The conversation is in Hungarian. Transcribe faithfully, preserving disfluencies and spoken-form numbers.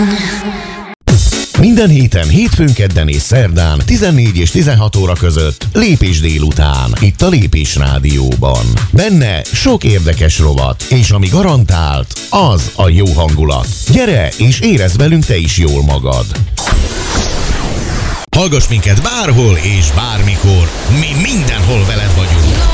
Minden héten, hétfőn, kedden és szerdán tizennégy és tizenhat óra között Lépés délután, itt a Lépés Rádióban. Benne sok érdekes rovat, és ami garantált, az a jó hangulat. Gyere és érezd velünk te is jól magad! Hallgass minket bárhol és bármikor, mi mindenhol veled vagyunk.